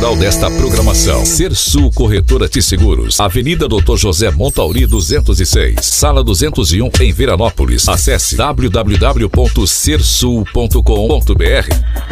autoral desta programação. Sersul Corretora de Seguros, Avenida Dr. José Montauri 206, Sala 201 em Veranópolis. Acesse www.sersul.com.br.